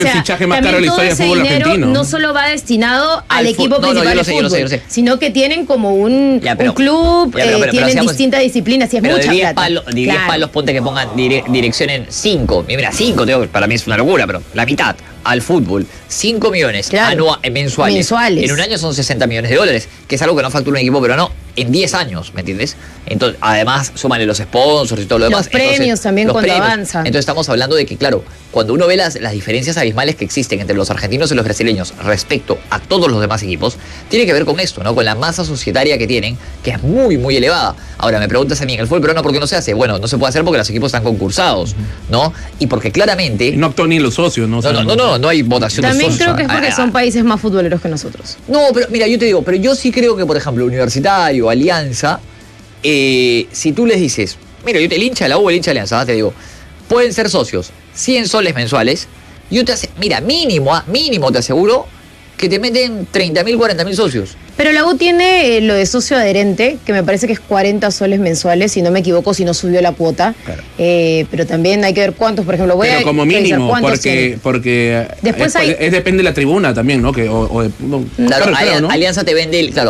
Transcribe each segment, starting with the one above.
el fichaje más caro de la historia del fútbol argentino. No solo va destinado al equipo principal de fútbol, yo lo sé. sino que tienen como un club, tienen distintas disciplinas y es mucha plata. De 10 palos, ponte que pongan dirección en 5. Mira, 5, para mí es una locura, pero la mitad al fútbol. 5 millones mensuales. En un año son 60 millones de dólares, que es algo que no factura un equipo, pero no en 10 años, ¿me entiendes? Entonces, además, súmale los sponsors y todo lo demás. Los premios también cuando avanza. Entonces estamos hablando de que, claro, cuando uno ve las diferencias abismales que existen entre los argentinos y los brasileños respecto a todos los demás equipos, tiene que ver con esto, ¿no? Con la masa societaria que tienen, que es muy, muy elevada. Ahora, me preguntas a mí, en el fútbol peruano, ¿por qué no se hace? Bueno, no se puede hacer porque los equipos están concursados, ¿no? Y porque claramente... No actúan ni los socios, ¿no? No hay votación también de socios. También creo que es porque son países más futboleros que nosotros. No, pero mira, yo te digo, pero yo sí creo que, por ejemplo, Universitario, Alianza, si tú les dices, mira, yo el hincha de la U, el hincha de Alianza, te digo, pueden ser socios 100 soles mensuales, yo mínimo te aseguro que te meten 30.000, 40.000 socios. Pero la U tiene lo de socio adherente, que me parece que es 40 soles mensuales, si no me equivoco, si no subió la cuota. Claro. Pero también hay que ver cuántos, por ejemplo, pero como mínimo, porque después depende de la tribuna también, ¿no? Alianza te vende el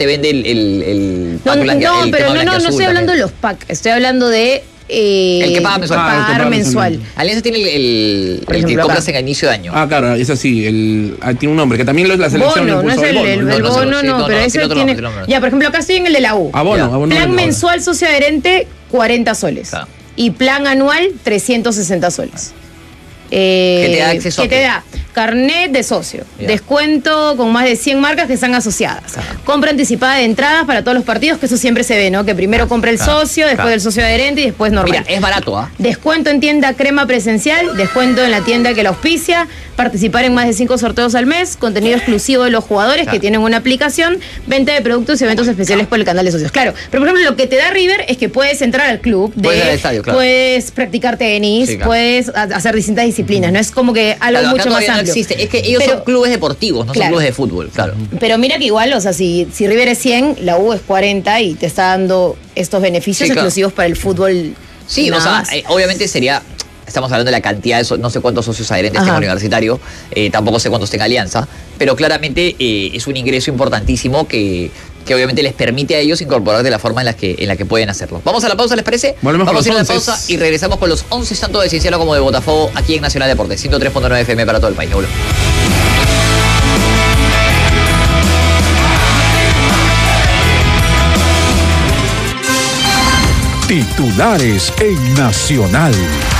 No estoy hablando de los packs, estoy hablando de el que paga mensual. Pagar mensual. Alianza tiene el que compras en inicio de año. Claro, es así. Tiene un nombre, que también la selección bono, no es el bono, pero ese tiene... Ya, por ejemplo, acá estoy en el de la U. Abono plan mensual socio adherente, 40 soles. Claro. Y plan anual, 360 soles. ¿Qué te da acceso? ¿Qué te da? Carnet de socio, descuento con más de 100 marcas que están asociadas, compra anticipada de entradas para todos los partidos, que eso siempre se ve, ¿no? Que primero compra el socio, después el socio adherente y después normal. Mira, es barato, Descuento en tienda crema presencial, descuento en la tienda que la auspicia, participar en más de 5 sorteos al mes, contenido exclusivo de los jugadores que tienen una aplicación, venta de productos y eventos especiales por el canal de socios. Claro, pero por ejemplo, lo que te da River es que puedes entrar al club, puedes practicar tenis, puedes hacer distintas disciplinas, no es como que algo mucho más amplio. Existe. Es que ellos son clubes deportivos, no son clubes de fútbol, claro. Pero mira que igual, o sea, si River es 100, la U es 40 y te está dando estos beneficios exclusivos para el fútbol. Sí, o sea, obviamente estamos hablando de la cantidad de no sé cuántos socios adherentes tenga Universitario, tampoco sé cuántos tenga Alianza, pero claramente es un ingreso importantísimo que obviamente les permite a ellos incorporar de la forma en la que pueden hacerlo. Vamos a la pausa, ¿les parece? Vamos a ir a la pausa y regresamos con los 11 tanto de Cienciano como de Botafogo aquí en Nacional Deportes, 103.9 FM para todo el país. Titulares en Nacional.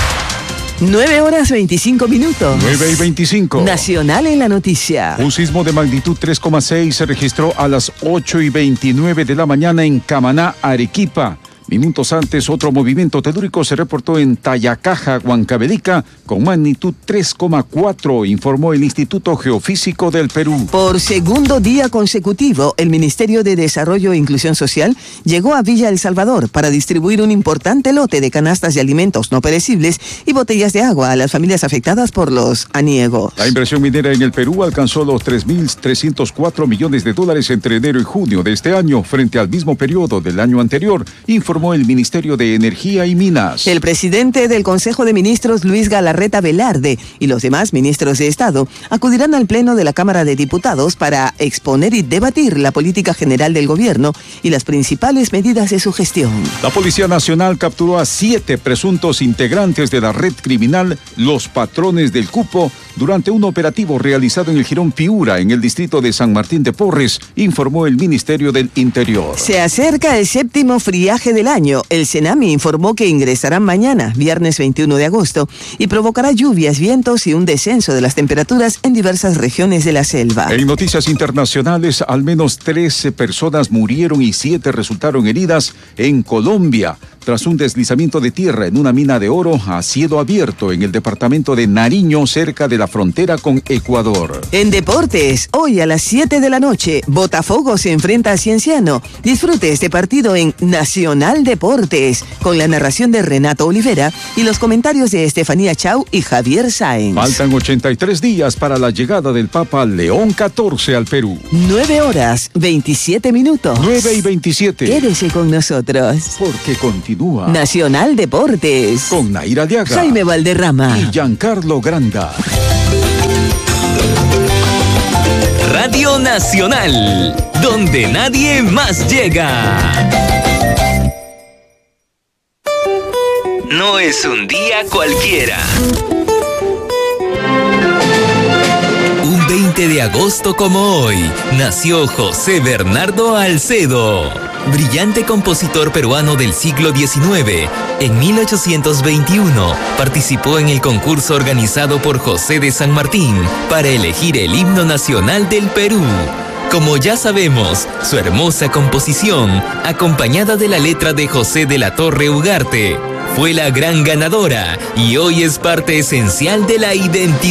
9:25. 9:25. Nacional en la noticia. Un sismo de magnitud 3,6 se registró a las 8:29 de la mañana en Camaná, Arequipa. Minutos antes, otro movimiento telúrico se reportó en Tayacaja, Huancavelica, con magnitud 3,4, informó el Instituto Geofísico del Perú. Por segundo día consecutivo, el Ministerio de Desarrollo e Inclusión Social llegó a Villa El Salvador para distribuir un importante lote de canastas de alimentos no perecibles y botellas de agua a las familias afectadas por los aniegos. La inversión minera en el Perú alcanzó los $3.304 millones entre enero y junio de este año, frente al mismo periodo del año anterior, informó el Ministerio de Energía y Minas. El presidente del Consejo de Ministros, Luis Galarreta Velarde, y los demás ministros de Estado acudirán al Pleno de la Cámara de Diputados para exponer y debatir la política general del gobierno y las principales medidas de su gestión. La Policía Nacional capturó a 7 presuntos integrantes de la red criminal Los Patrones del Cupo durante un operativo realizado en el Jirón Piura, en el distrito de San Martín de Porres, informó el Ministerio del Interior. Se acerca el 7º friaje del año. El Senami informó que ingresarán mañana, viernes 21 de agosto, y provocará lluvias, vientos y un descenso de las temperaturas en diversas regiones de la selva. En noticias internacionales, al menos 13 personas murieron y 7 resultaron heridas en Colombia, tras un deslizamiento de tierra en una mina de oro a cielo abierto en el departamento de Nariño, cerca de la frontera con Ecuador. En deportes, hoy a las 7 de la noche, Botafogo se enfrenta a Cienciano. Disfrute este partido en Nacional Deportes, con la narración de Renato Olivera y los comentarios de Estefanía Chau y Javier Sáenz. Faltan 83 días para la llegada del Papa León XIV al Perú. 9:27. 9:27. Quédese con nosotros. Porque continúa Nacional Deportes con Naira Aliaga, Jaime Valderrama y Giancarlo Granda. himno nacional, donde nadie más llega. No es un día cualquiera. Un 20 de agosto como hoy, nació José Bernardo Alcedo, brillante compositor peruano del siglo XIX. En 1821 participó en el concurso organizado por José de San Martín para elegir el himno nacional del Perú. Como ya sabemos, su hermosa composición, acompañada de la letra de José de la Torre Ugarte, fue la gran ganadora y hoy es parte esencial de la identidad